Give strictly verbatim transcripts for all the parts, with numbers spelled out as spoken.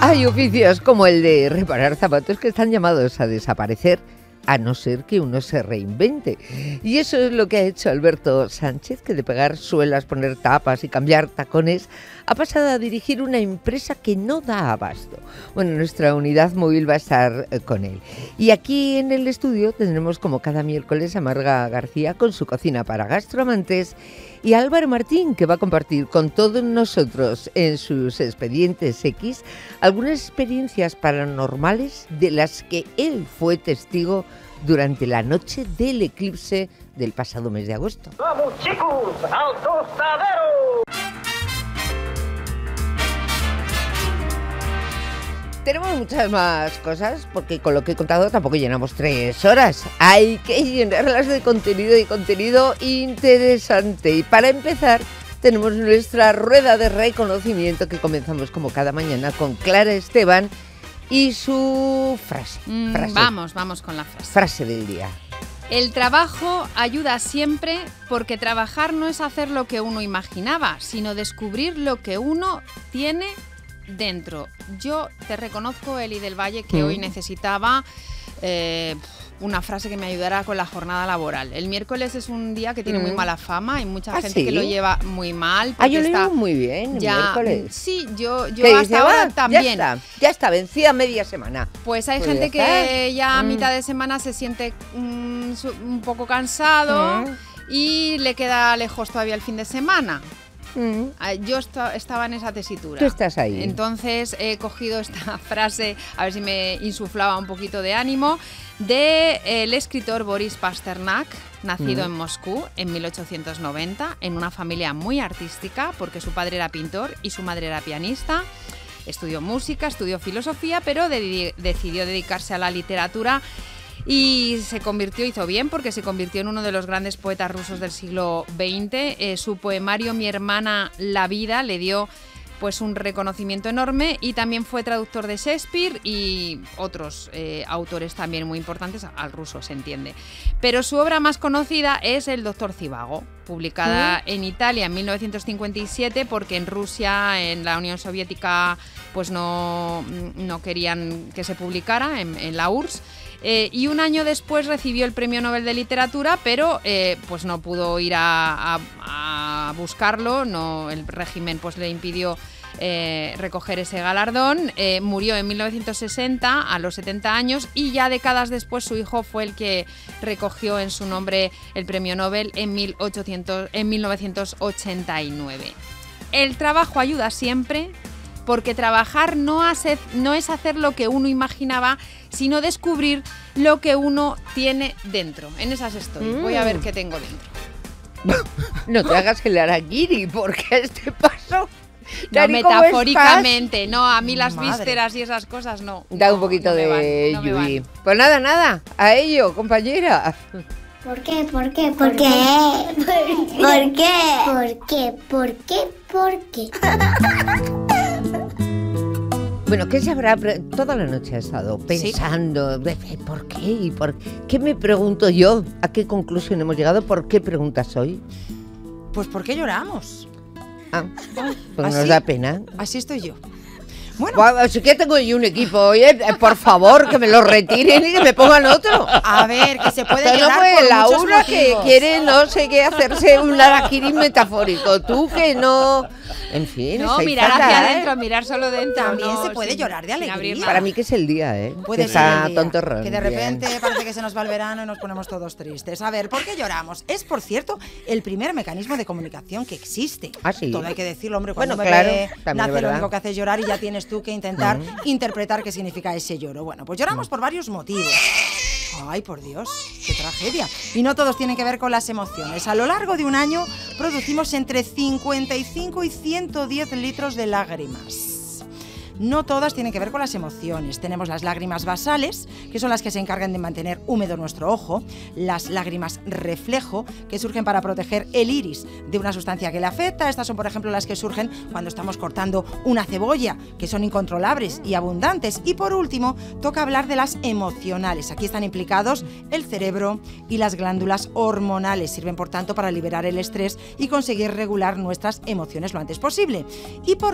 Hay oficios como el de reparar zapatos que están llamados a desaparecer, a no ser que uno se reinvente. Y eso es lo que ha hecho Alberto Sánchez, que de pegar suelas, poner tapas y cambiar tacones, ha pasado a dirigir una empresa que no da abasto. Bueno, nuestra unidad móvil va a estar eh, con él. Y aquí en el estudio tendremos, como cada miércoles, a Marga García con su cocina para gastroamantes y a Álvaro Martín, que va a compartir con todos nosotros en sus expedientes X algunas experiencias paranormales de las que él fue testigo durante la noche del eclipse del pasado mes de agosto. ¡Vamos, chicos, al tostadero! Tenemos muchas más cosas, porque con lo que he contado tampoco llenamos tres horas. Hay que llenarlas de contenido y contenido interesante. Y para empezar, tenemos nuestra rueda de reconocimiento que comenzamos como cada mañana con Clara Esteban y su frase. Mm, frase. Vamos, vamos con la frase. Frase del día. El trabajo ayuda siempre porque trabajar no es hacer lo que uno imaginaba, sino descubrir lo que uno tiene dentro. Yo te reconozco, Eli del Valle, que mm. hoy necesitaba eh, una frase que me ayudara con la jornada laboral. El miércoles es un día que tiene mm. muy mala fama, hay mucha ¿Ah, gente sí? que lo lleva muy mal. Ah, yo lo está llevo muy bien, el ya, miércoles. Sí, yo, yo ¿Qué hasta dice? ahora Ah, también. Ya está, ya está, vencida media semana. Pues hay Pues gente ya que está. ya a Mm. mitad de semana se siente mm, su- un poco cansado Mm. y le queda lejos todavía el fin de semana. Mm. Ah, Yo esta- estaba en esa tesitura. Tú estás ahí. Entonces he cogido esta frase, a ver si me insuflaba un poquito de ánimo, del escritor Boris Pasternak, nacido Mm. en Moscú en mil ochocientos noventa, en una familia muy artística, porque su padre era pintor y su madre era pianista. Estudió música, estudió filosofía, pero de- decidió dedicarse a la literatura. Y se convirtió, hizo bien, porque se convirtió en uno de los grandes poetas rusos del siglo veinte. Eh, su poemario Mi hermana la vida le dio pues un reconocimiento enorme, y también fue traductor de Shakespeare y otros eh, autores también muy importantes, al ruso se entiende. Pero su obra más conocida es El doctor Zhivago, publicada ¿Mm? en Italia en mil novecientos cincuenta y siete, porque en Rusia, en la Unión Soviética, pues no, no querían que se publicara, en, en la U R S S. Eh, y un año después recibió el Premio Nobel de Literatura, pero eh, pues no pudo ir a, a, a buscarlo, no, el régimen pues le impidió eh, recoger ese galardón. Eh, murió en mil novecientos sesenta a los setenta años, y ya décadas después su hijo fue el que recogió en su nombre el Premio Nobel en, mil ochocientos, en mil novecientos ochenta y nueve. El trabajo ayuda siempre, porque trabajar no, hace, no es hacer lo que uno imaginaba, sino descubrir lo que uno tiene dentro. En esas estoy. Mm. Voy a ver qué tengo dentro. No te hagas el harakiri, porque a este paso... No, metafóricamente, no, a mí las Madre. vísceras y esas cosas no. Da no, un poquito no de van, no Yui. Pues nada, nada, a ello, compañera. ¿Por qué? ¿Por qué? ¿Por qué? ¿Por qué? ¿Por qué? ¿Por qué? ¿Por qué? Bueno, ¿qué se habrá? Pre- Toda la noche he estado pensando, ¿Sí? ¿por qué? ¿Y por qué me pregunto yo? ¿A qué conclusión hemos llegado? ¿Por qué preguntas hoy? Pues ¿por qué lloramos? Ah, pues Así- nos da pena. Así estoy yo. Bueno, Bueno, así que tengo yo un equipo, oye, eh, por favor, que me lo retiren y que me pongan otro. a ver, que se puede Pero llorar no, pues, por la muchos una que motivos. quiere no sé qué hacerse un harakiri metafórico, tú que no, en fin, No, estáis mirar fatal, hacia ¿eh? adentro, mirar solo dentro. También no, se puede sin- llorar de sin abrir alegría. nada. Para mí que es el día, ¿eh? Puede que ser está el día, tontorrón. que de Bien. repente parece que se nos va el verano y nos ponemos todos tristes. A ver, ¿por qué lloramos? Es, por cierto, el primer mecanismo de comunicación que existe. Ah, sí. Todo hay que decirlo, hombre, cuando Bueno, un bebé claro, también nace es lo verdad. único que hace es llorar, y ya tienes tú que intentar Mm. interpretar qué significa ese lloro. Bueno, pues lloramos por varios motivos. Ay, por Dios, qué tragedia. Y no todos tienen que ver con las emociones. A lo largo de un año producimos entre cincuenta y cinco y ciento diez litros de lágrimas. No todas tienen que ver con las emociones. Tenemos las lágrimas basales, que son las que se encargan de mantener húmedo nuestro ojo, las lágrimas reflejo, que surgen para proteger el iris de una sustancia que le afecta. Estas son, por ejemplo, las que surgen cuando estamos cortando una cebolla, que son incontrolables y abundantes. Y por último, toca hablar de las emocionales. Aquí están implicados el cerebro y las glándulas hormonales. Sirven, por tanto, para liberar el estrés y conseguir regular nuestras emociones lo antes posible. ¿Y por qué?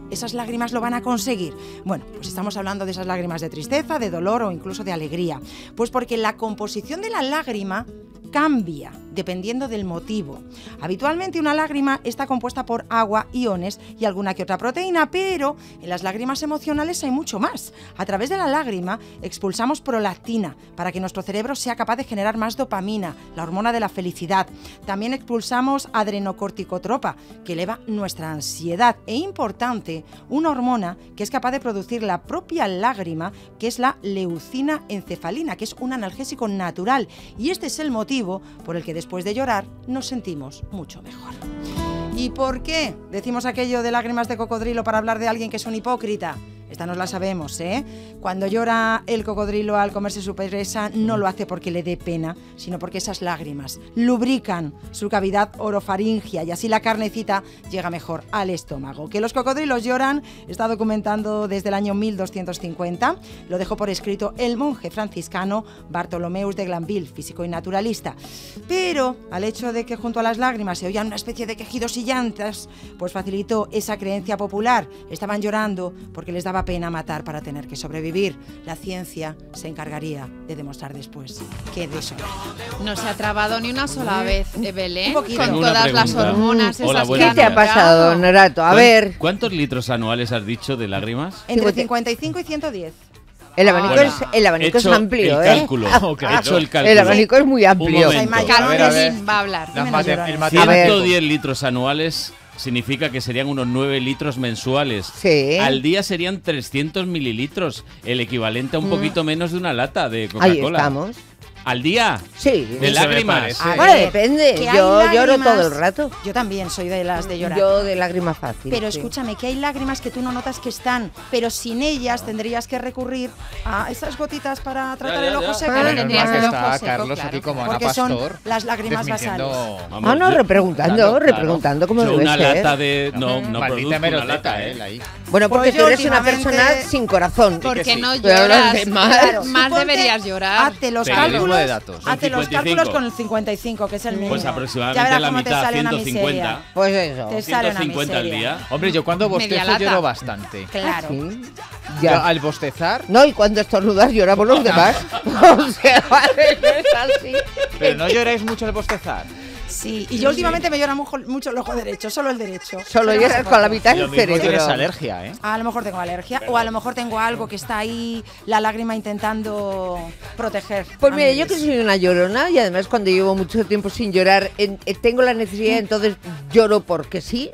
esas lágrimas lo van a conseguir? Bueno, pues estamos hablando de esas lágrimas de tristeza, de dolor o incluso de alegría. Pues porque la composición de la lágrima cambia dependiendo del motivo. Habitualmente una lágrima está compuesta por agua, iones y alguna que otra proteína, pero en las lágrimas emocionales hay mucho más. A través de la lágrima expulsamos prolactina para que nuestro cerebro sea capaz de generar más dopamina, la hormona de la felicidad. También expulsamos adrenocorticotropa, que eleva nuestra ansiedad, e importante, una hormona que es capaz de producir la propia lágrima, que es la leucina encefalina, que es un analgésico natural, y este es el motivo por el que después de llorar nos sentimos mucho mejor. ¿Y por qué decimos aquello de lágrimas de cocodrilo para hablar de alguien que es un hipócrita? Esta nos la sabemos, ¿eh? Cuando llora el cocodrilo al comerse su presa, no lo hace porque le dé pena, sino porque esas lágrimas lubrican su cavidad orofaringia y así la carnecita llega mejor al estómago. Que los cocodrilos lloran está documentando desde el año mil doscientos cincuenta. Lo dejó por escrito el monje franciscano Bartolomeus de Glanville, físico y naturalista. Pero al hecho de que junto a las lágrimas se oían una especie de quejidos y llantas, pues facilitó esa creencia popular. Estaban llorando porque les daba pena matar para tener que sobrevivir. La ciencia se encargaría de demostrar después que de eso no se ha trabado ni una sola vez, Belén, Un poquito. con Tengo una todas las pregunta. hormonas Hola, esas buenas que ¿Qué te ha han pasado, llegado. Norato? A ¿Cuán- ver, ¿Cuántos litros anuales has dicho de lágrimas? entre cincuenta y cinco y ciento diez. el abanico, Hola. es, el abanico es Hecho amplio, el ¿eh? cálculo. Ok. Hecho el cálculo. El abanico es muy amplio. Un Hay momento. mayor- A ver, a ver. Carmen va a hablar. Las Menos mate- llorar. el A material- ver. ciento diez litros anuales significa que serían unos nueve litros mensuales. Sí. Al día serían trescientos mililitros, el equivalente a un poquito menos de una lata de Ahí Coca-Cola. estamos. ¿Al día? Sí. ¿De Eso me lágrimas? parece. A Bueno, ver, depende. que hay Yo lloro lágrimas- todo el rato. Yo también soy de las de llorar. Yo de lágrima fácil. Pero sí. escúchame, que hay lágrimas que tú no notas que están, pero sin ellas tendrías que recurrir a esas gotitas para tratar ya, el ojo ya. seco. Ah, Menos tendrías mal que el está ojo seco, Carlos claro. aquí como Ana Porque son Pastor. las lágrimas desmintiendo- basales. Vamos, Ah, no, yo- repreguntando, claro, repreguntando como Yo debe una ser. lata de... No, no Maldita produzco una hemeroteca, lata, él ¿eh? ahí. Bueno, porque Pues tú yo eres una últimamente- persona sin corazón. Porque sí. no Pero hablas lloras. de más. Claro, Más tú ponte- deberías llorar. Hazte los Periodismo cálculos, de datos. hazte los cincuenta y cinco. cálculos con el cincuenta y cinco, que es el mínimo. Pues Ya aproximadamente verás la cómo te mitad, sale una ciento cincuenta. miseria. Pues eso. Te sale una ciento cincuenta al miseria. día. Hombre, yo cuando Media bostezo lata. lloro bastante. Claro. Sí. Yo, Ya. al bostezar, No, y cuando estornudas lloramos los demás. O sea, vale, no es así. pero no lloráis mucho al bostezar. Sí, y yo últimamente me llora mucho, mucho el ojo derecho, solo el derecho. Solo Pero no lloras sé con por la qué. mitad Lo del mismo cerebro. tienes alergia, ¿eh? A lo mejor tengo alergia o a lo mejor tengo algo que está ahí, la lágrima intentando proteger. Pues a mira, mi yo que vis. soy una llorona y además cuando llevo mucho tiempo sin llorar, en- eh, tengo la necesidad, entonces lloro porque sí.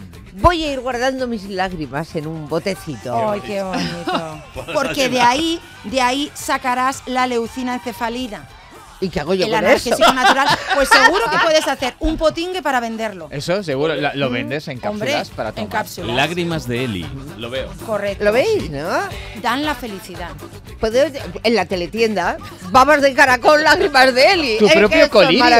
Voy a ir guardando mis lágrimas en un botecito. ¡Ay, qué bonito! Porque de ahí, de ahí sacarás la leucina encefalina, ¿Y qué hago yo el con eso? analgésico natural. Pues seguro que puedes hacer un potingue para venderlo. Eso seguro, la- lo vendes en Hombre, cápsulas para en tomar. cápsulas. Lágrimas de Eli. Lo veo. Correcto. ¿Lo veis, no? Dan la felicidad. Puedo, en la teletienda, babas de caracol, lágrimas de Eli. Tu Es que propio esto es colirio.